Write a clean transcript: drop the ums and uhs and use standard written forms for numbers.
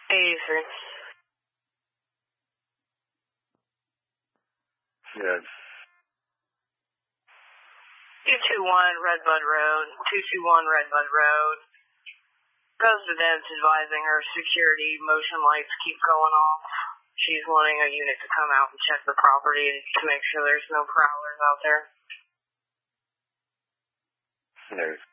83. Yes. 221 Redbud Road. 221 Redbud Road. Residents advising her security motion lights keep going off. She's wanting a unit to come out and check the property to make sure there's no prowlers out there. Yes.